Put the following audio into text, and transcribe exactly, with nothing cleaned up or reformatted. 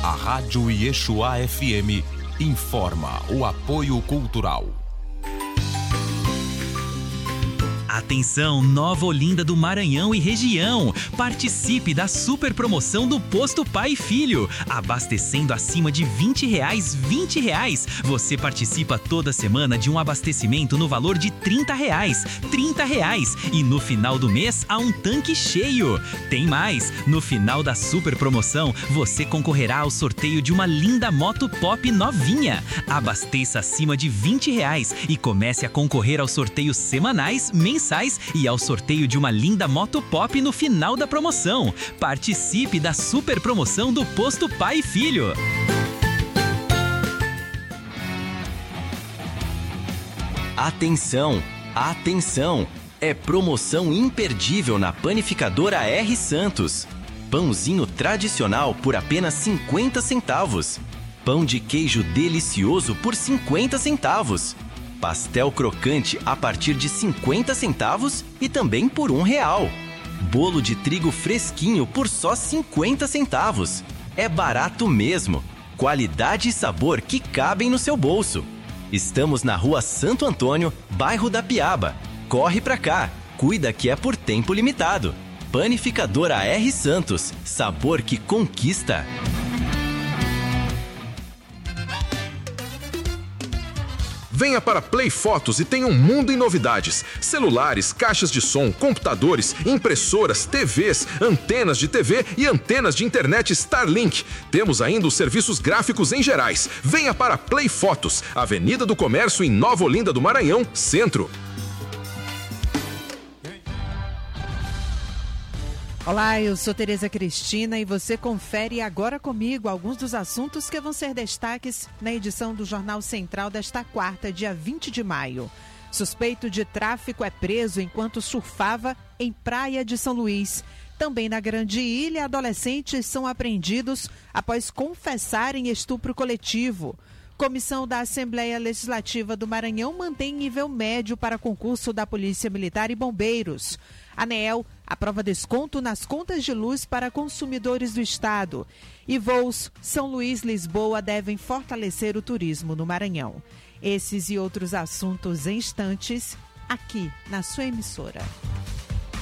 A Rádio Yeshua F M informa o apoio cultural. Atenção, Nova Olinda do Maranhão e região. Participe da super promoção do Posto Pai e Filho. Abastecendo acima de vinte reais, vinte reais. Você participa toda semana de um abastecimento no valor de trinta reais, trinta reais. E no final do mês, há um tanque cheio. Tem mais, no final da super promoção, você concorrerá ao sorteio de uma linda moto pop novinha. Abasteça acima de vinte reais e comece a concorrer aos sorteios semanais, mensais e ao sorteio de uma linda moto pop no final da promoção. Participe da super promoção do Posto Pai e Filho. Atenção, atenção! É promoção imperdível na Panificadora R. Santos. Pãozinho tradicional por apenas cinquenta centavos. Pão de queijo delicioso por cinquenta centavos. Pastel crocante a partir de cinquenta centavos e também por um real. Bolo de trigo fresquinho por só cinquenta centavos. É barato mesmo. Qualidade e sabor que cabem no seu bolso. Estamos na Rua Santo Antônio, bairro da Piaba. Corre pra cá. Cuida que é por tempo limitado. Panificadora R. Santos. Sabor que conquista. Venha para Play Fotos e tenha um mundo em novidades. Celulares, caixas de som, computadores, impressoras, T Vs, antenas de T V e antenas de internet Starlink. Temos ainda os serviços gráficos em gerais. Venha para Play Fotos, Avenida do Comércio em Nova Olinda do Maranhão, Centro. Olá, eu sou Tereza Cristina e você confere agora comigo alguns dos assuntos que vão ser destaques na edição do Jornal Central desta quarta, dia vinte de maio. Suspeito de tráfico é preso enquanto surfava em Praia de São Luís. Também na Grande Ilha, adolescentes são apreendidos após confessarem estupro coletivo. Comissão da Assembleia Legislativa do Maranhão mantém nível médio para concurso da Polícia Militar e Bombeiros. A ANEEL aprova desconto nas contas de luz para consumidores do estado. E voos São Luís-Lisboa devem fortalecer o turismo no Maranhão. Esses e outros assuntos em instantes, aqui na sua emissora.